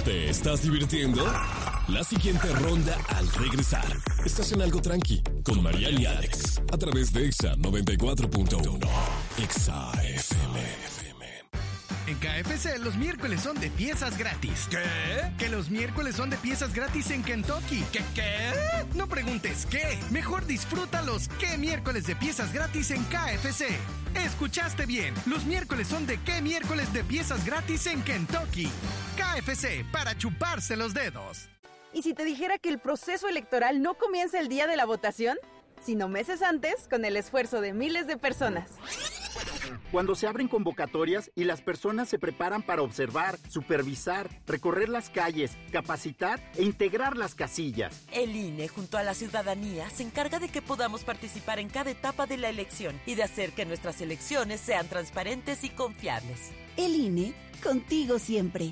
¿Te estás divirtiendo? La siguiente ronda al regresar. Estás en Algo Tranqui con Mariana y Alex a través de Exa 94.1. Exa FM. En KFC los miércoles son de piezas gratis. ¿Qué? Que los miércoles son de piezas gratis en Kentucky. ¿Qué? No preguntes qué. Mejor disfruta los ¿qué miércoles de piezas gratis en KFC? Escuchaste bien. Los miércoles son de ¿qué miércoles de piezas gratis en Kentucky? KFC, para chuparse los dedos. ¿Y si te dijera que el proceso electoral no comienza el día de la votación, sino meses antes, con el esfuerzo de miles de personas? Cuando se abren convocatorias y las personas se preparan para observar, supervisar, recorrer las calles, capacitar e integrar las casillas. El INE, junto a la ciudadanía, se encarga de que podamos participar en cada etapa de la elección y de hacer que nuestras elecciones sean transparentes y confiables. El INE, contigo siempre.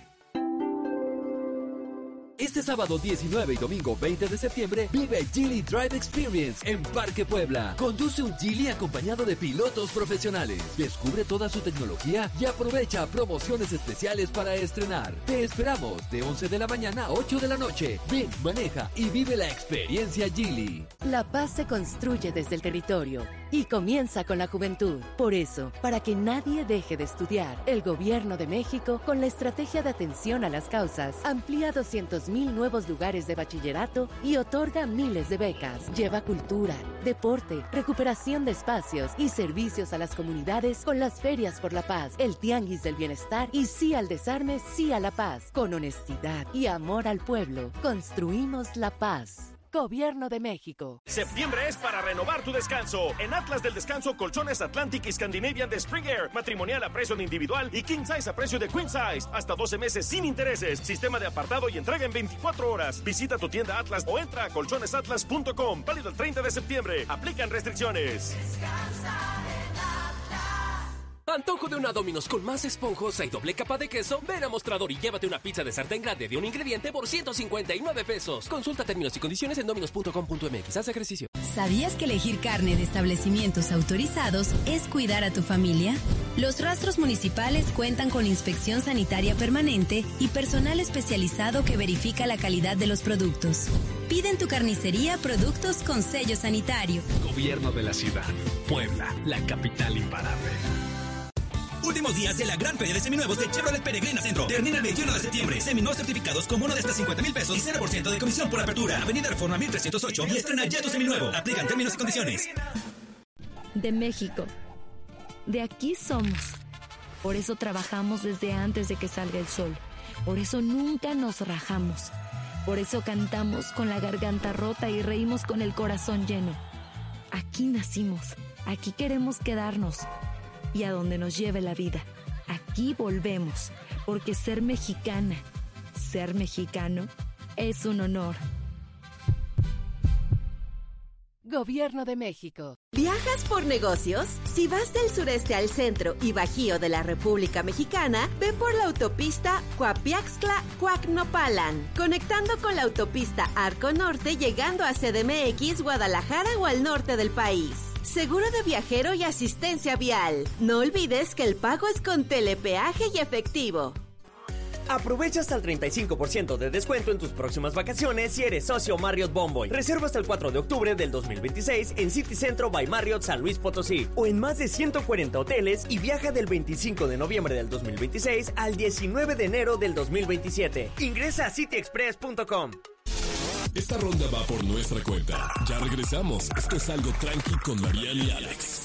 Este sábado 19 y domingo 20 de septiembre vive Geely Drive Experience en Parque Puebla. Conduce un Geely acompañado de pilotos profesionales. Descubre toda su tecnología y aprovecha promociones especiales para estrenar. Te esperamos de 11 de la mañana a 8 de la noche. Ven, maneja y vive la experiencia Geely. La paz se construye desde el territorio y comienza con la juventud. Por eso, para que nadie deje de estudiar, el Gobierno de México, con la estrategia de atención a las causas, amplía 200,000 nuevos lugares de bachillerato y otorga miles de becas. Lleva cultura, deporte, recuperación de espacios y servicios a las comunidades con las ferias por la paz, el tianguis del bienestar y sí al desarme, sí a la paz. Con honestidad y amor al pueblo, construimos la paz. Gobierno de México. Septiembre es para renovar tu descanso. En Atlas del Descanso, colchones Atlantic y Scandinavian de Spring Air. Matrimonial a precio de individual y King Size a precio de Queen Size. Hasta 12 meses sin intereses. Sistema de apartado y entrega en 24 horas. Visita tu tienda Atlas o entra a colchonesatlas.com. Válido el 30 de septiembre. Aplican restricciones. Descansa en Atlas. Antojo de una Domino's con más esponjosa y doble capa de queso. Ven a Mostrador y llévate una pizza de sartén grande de un ingrediente por 159 pesos. Consulta términos y condiciones en dominos.com.mx. Haz ejercicio. ¿Sabías que elegir carne de establecimientos autorizados es cuidar a tu familia? Los rastros municipales cuentan con inspección sanitaria permanente y personal especializado que verifica la calidad de los productos. Pide en tu carnicería productos con sello sanitario. Gobierno de la ciudad. Puebla, la capital imparable. Últimos días de la gran feria de seminuevos de Chevrolet Peregrina Centro. Termina el 21 de septiembre. Seminuevos certificados con bono de hasta 50,000 pesos y 0% de comisión por apertura. Avenida Reforma 1308 y estrena ya tu seminuevo. Aplican términos y condiciones. De México. De aquí somos. Por eso trabajamos desde antes de que salga el sol. Por eso nunca nos rajamos. Por eso cantamos con la garganta rota y reímos con el corazón lleno. Aquí nacimos. Aquí queremos quedarnos. Y a donde nos lleve la vida, aquí volvemos, porque ser mexicana, ser mexicano, es un honor. Gobierno de México. ¿Viajas por negocios? Si vas del sureste al centro y bajío de la República Mexicana, ve por la autopista Coapiaxtla-Coacnopalan, conectando con la autopista Arco Norte, llegando a CDMX, Guadalajara o al norte del país. Seguro de viajero y asistencia vial. No olvides que el pago es con telepeaje y efectivo. Aprovecha hasta el 35% de descuento en tus próximas vacaciones si eres socio Marriott Bonvoy. Reserva hasta el 4 de octubre del 2026 en City Centro by Marriott San Luis Potosí o en más de 140 hoteles y viaja del 25 de noviembre del 2026 al 19 de enero del 2027. Ingresa a cityexpress.com. Esta ronda va por nuestra cuenta. Ya regresamos. Esto es Algo Tranqui con Mariana y Alex.